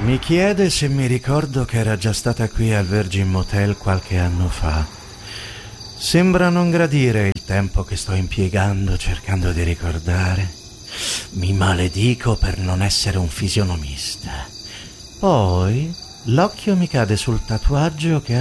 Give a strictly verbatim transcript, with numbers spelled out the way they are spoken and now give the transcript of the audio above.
Mi chiede se mi ricordo che era già stata qui al Virgin Motel qualche anno fa. Sembra non gradire il tempo che sto impiegando cercando di ricordare. Mi maledico per non essere un fisionomista. Poi l'occhio mi cade sul tatuaggio che